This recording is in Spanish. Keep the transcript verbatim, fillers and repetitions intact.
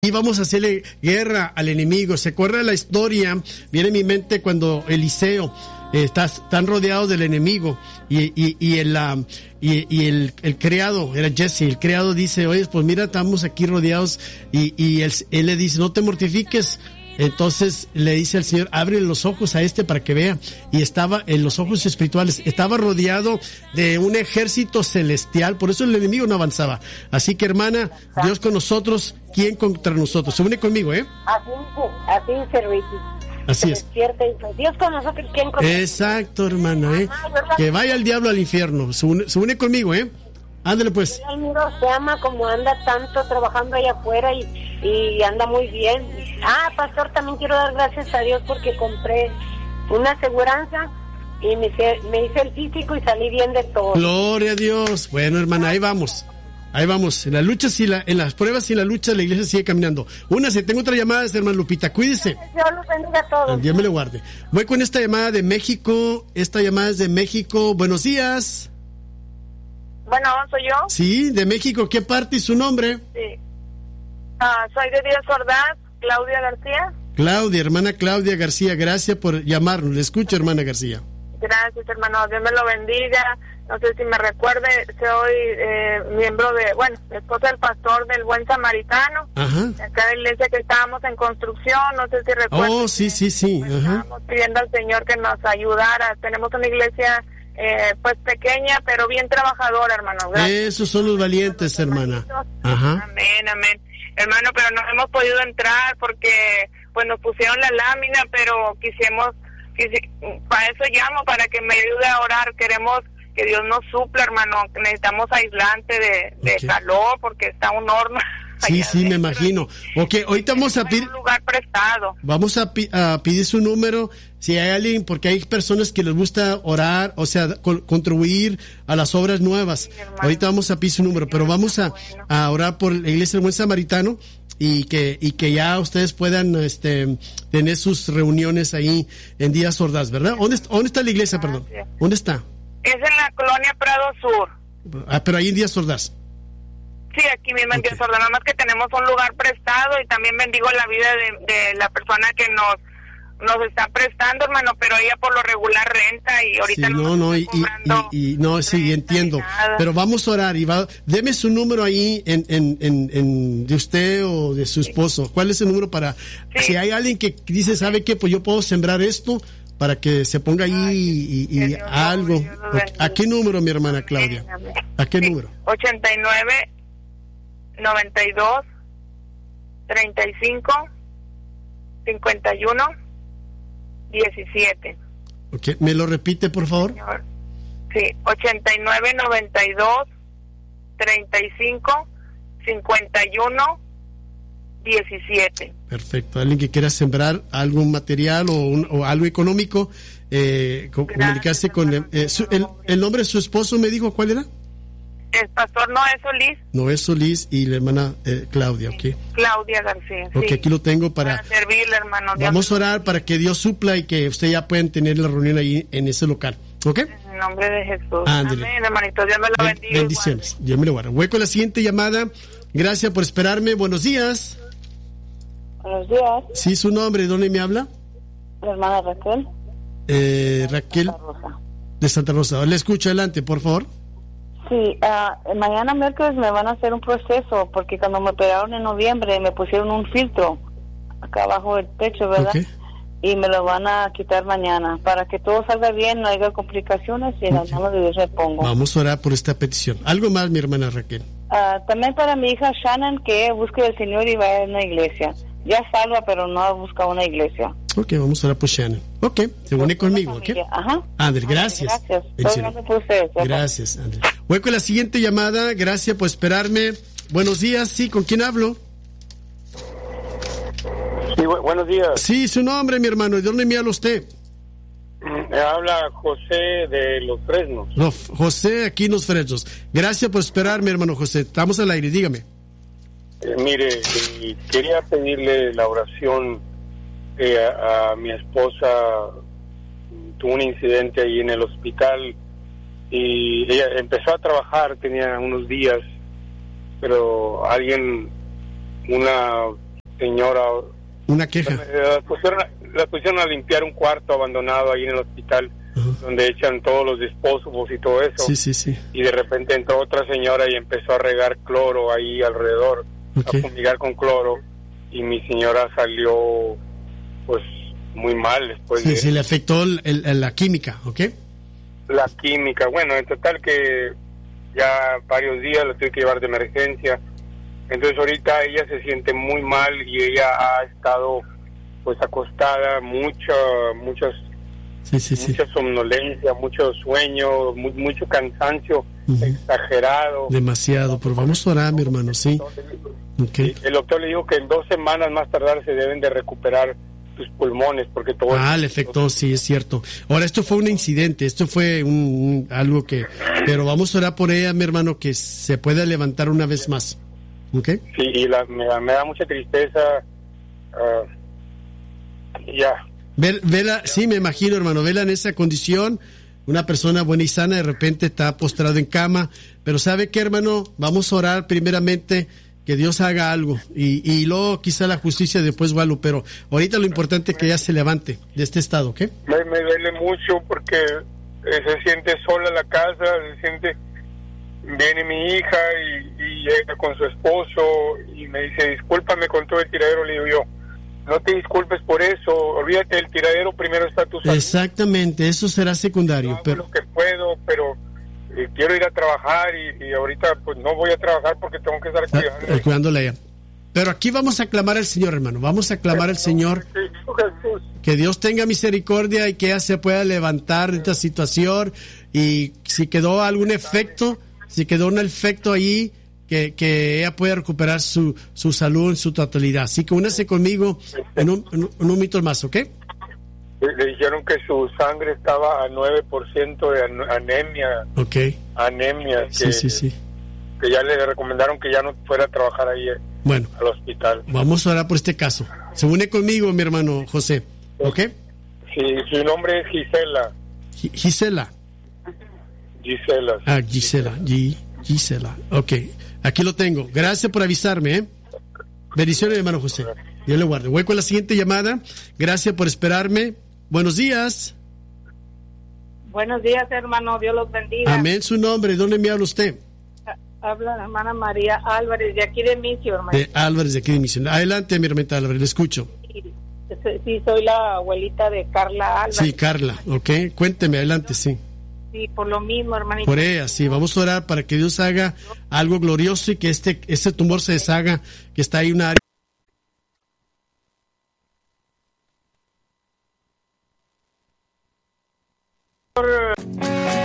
Y vamos a hacerle guerra al enemigo. Se acuerda la historia, viene a mi mente cuando Eliseo eh, está, están rodeados del enemigo y, y, y, el, uh, y, y el, el criado, era Jesse, el criado dice, oye, pues mira, estamos aquí rodeados y, y él, él le dice, no te mortifiques. Entonces le dice al Señor, abre los ojos a este para que vea. Y estaba en los ojos espirituales, estaba rodeado de un ejército celestial, por eso el enemigo no avanzaba. Así que, hermana, Dios con nosotros, ¿quién contra nosotros? Se une conmigo, ¿eh? Así dice, así dice Ricky. Así es. Dios con nosotros, ¿quién contra nosotros? Exacto, hermana, ¿eh? Que vaya el diablo al infierno. Se une, se une conmigo, ¿eh? Ándale pues. El amigo se ama como anda tanto trabajando allá afuera y, y anda muy bien. Ah, pastor, también quiero dar gracias a Dios porque compré una aseguranza y me hice, me hice el físico y salí bien de todo. Gloria a Dios. Bueno, hermana, ahí vamos. Ahí vamos. En las luchas y la, en las pruebas y en la lucha la iglesia sigue caminando. Una, se tengo otra llamada, hermana Lupita. Cuídese. Dios los bendiga a todos. Dios me lo guarde. Voy con esta llamada de México. Esta llamada es de México. Buenos días. Bueno, ¿soy yo? Sí, de México. ¿Qué parte y su nombre? Sí. Ah, soy de Díaz Ordaz, Claudia García. Claudia, hermana Claudia García, gracias por llamarnos. Le escucho, hermana García. Gracias, hermano. Dios me lo bendiga. No sé si me recuerde, soy eh, miembro de, bueno, esposa del pastor del Buen Samaritano. Ajá. Acá en la iglesia que estábamos en construcción, no sé si recuerda. Oh, sí, sí, sí. Pues, Ajá. estábamos pidiendo al Señor que nos ayudara. Tenemos una iglesia Eh, pues pequeña, pero bien trabajadora, hermano. Gracias. Esos son los valientes, hermana. Ajá. Amén, amén. Hermano, pero no hemos podido entrar porque pues nos pusieron la lámina, pero quisimos, quisi, para eso llamo, para que me ayude a orar. Queremos que Dios nos supla, hermano. Necesitamos aislante de, de okay. calor porque está un horno. Sí, sí, me imagino. Ok, ahorita vamos a pedir... un lugar prestado. Vamos a, pi a pedir su número, si hay alguien, porque hay personas que les gusta orar, o sea, co contribuir a las obras nuevas. Sí, ahorita vamos a pedir su número, pero vamos a, a orar por la Iglesia del Buen Samaritano y que y que ya ustedes puedan este tener sus reuniones ahí en Díaz Ordaz, ¿verdad? ¿Dónde, dónde está la iglesia, perdón? ¿Dónde está? Es en la colonia Prado Sur. Ah, pero ahí en Díaz Ordaz. Sí, aquí mismo en Díaz Ordaz, nada más que tenemos un lugar prestado y también bendigo la vida de, de la persona que nos nos está prestando, hermano, pero ella por lo regular renta y ahorita sí, no, no, y, y, y, y no, sí, entiendo, pero vamos a orar y va, deme su número ahí en, en, en, en de usted o de su esposo. ¿Cuál es el número para, sí. si hay alguien que dice, sabe qué, pues yo puedo sembrar esto para que se ponga ahí Ay, y, y, y Dios algo? Dios ¿A qué número, mi hermana Claudia? ¿A qué sí, número? ochenta y nueve noventa y dos treinta y cinco cincuenta y uno diecisiete. Okay. ¿Me lo repite, por favor? Señor. Sí, ochenta y nueve noventa y dos treinta y cinco cincuenta y uno diecisiete. Perfecto. ¿Alguien que quiera sembrar algún material o, un, o algo económico? Eh, Gracias, comunicarse con el, eh, su, el, el nombre de su esposo, me dijo, ¿cuál era? El pastor Noé Solís. Noé Solís y la hermana eh, Claudia, ¿ok? Claudia García, Ok, sí. aquí lo tengo para... Para servirle, hermano. Dios vamos a orar para que Dios supla y que usted ya puedan tener la reunión ahí en ese local, ¿ok? En el nombre de Jesús. Ándale. Amén, hermanito. Dios me lo ben bendiga. Bendiciones. Igual. Dios me lo guarde. Voy con la siguiente llamada. Gracias por esperarme. Buenos días. Buenos días. Sí, su nombre. ¿Dónde me habla? La hermana Raquel. Eh, Raquel. Santa Rosa. De Santa Rosa. Le escucho, adelante, por favor. Sí, uh, mañana miércoles me van a hacer un proceso porque cuando me operaron en noviembre me pusieron un filtro acá abajo del pecho, ¿verdad? Okay. Y me lo van a quitar mañana para que todo salga bien, no haya complicaciones y en okay. las manos de Dios me pongo. Vamos a orar por esta petición. ¿Algo más, mi hermana Raquel? Uh, también para mi hija Shannon, que busque al Señor y vaya a una iglesia. Ya salva, pero no busca una iglesia. Ok, vamos a orar por Shannon. Ok, se une conmigo, ¿ok? Ajá. André, gracias. Gracias. Todo por ustedes. Gracias, André. Voy con la siguiente llamada. Gracias por esperarme. Buenos días, sí, ¿con quién hablo? Sí, bu buenos días. Sí, su nombre, mi hermano. ¿De dónde me habla usted? Me habla José de Los Fresnos. No, José, aquí en Los Fresnos. Gracias por esperarme, hermano José. Estamos al aire, dígame. Eh, mire, eh, quería pedirle la oración eh, a, a mi esposa. Tuvo un incidente ahí en el hospital y ella empezó a trabajar, tenía unos días, pero alguien, una señora. Una queja. La pusieron, la pusieron a limpiar un cuarto abandonado ahí en el hospital, uh-huh. donde echan todos los dispositivos y todo eso. Sí, sí, sí. Y de repente entró otra señora y empezó a regar cloro ahí alrededor, okay. a fumigar con cloro, y mi señora salió pues muy mal después. Sí, de sí, le afectó el, el, la química, ¿ok? La química, bueno, en total que ya varios días la tuve que llevar de emergencia. Entonces ahorita ella se siente muy mal y ella ha estado pues acostada, mucha, muchas, sí, sí, sí. mucha somnolencia, mucho sueño, mu- mucho cansancio, uh-huh. exagerado. Demasiado, pero vamos a orar, mi hermano, sí. Okay. El doctor le dijo que en dos semanas más tardar se deben de recuperar tus pulmones, porque todo... Ah, el efecto, sí, es cierto. Ahora, esto fue un incidente, esto fue un, un algo que... Pero vamos a orar por ella, mi hermano, que se pueda levantar una vez más. ¿Okay? Sí, y la, me, me da mucha tristeza. Uh, ya. Ve, vela, sí, me imagino, hermano, vela en esa condición, una persona buena y sana, de repente está postrado en cama, pero ¿sabe qué, hermano? Vamos a orar primeramente que Dios haga algo, y, y luego quizá la justicia después va, pero ahorita lo importante es que ella se levante de este estado, ¿ok? Me, me duele mucho porque eh, se siente sola en la casa, se siente... Viene mi hija y, y llega con su esposo y me dice, discúlpame con todo el tiradero. Le digo yo, no te disculpes por eso, olvídate del tiradero, primero está tu salud. Exactamente, eso será secundario. Yo hago pero... lo que puedo, pero eh, quiero ir a trabajar y, y ahorita pues no voy a trabajar porque tengo que estar cuidando. Eh, cuidándola a ella. Pero aquí vamos a clamar al Señor, hermano, vamos a clamar al Señor que Dios tenga misericordia y que ella se pueda levantar de esta situación, y si quedó algún efecto... Si quedó un efecto ahí, que, que ella pueda recuperar su, su salud en su totalidad. Así que únase conmigo en un, en un minuto más, ¿ok? Le, le dijeron que su sangre estaba a nueve por ciento de an- anemia. Ok. Anemia. Que, sí, sí, sí. Que ya le recomendaron que ya no fuera a trabajar ahí bueno, al hospital. Vamos a orar por este caso. Se une conmigo, mi hermano José, ¿ok? Sí, su nombre es Gisela. G- Gisela. Gisela. Ah, Gisela, G- Gisela. Ok, aquí lo tengo. Gracias por avisarme, ¿eh? Bendiciones, hermano José. Dios le guarde. Voy con la siguiente llamada. Gracias por esperarme. Buenos días. Buenos días, hermano. Dios los bendiga. Amén. Su nombre. ¿Dónde me habla usted? Habla la hermana María Álvarez, de aquí de Misión, hermano. De Álvarez, de aquí de Misión. Adelante, mi hermana Álvarez, le escucho. Sí, sí, soy la abuelita de Carla Álvarez. Sí, Carla, ok. Cuénteme, adelante, sí. Sí, por lo mismo, hermanito. Por ella, sí. Vamos a orar para que Dios haga algo glorioso y que este, este tumor se deshaga, que está ahí una área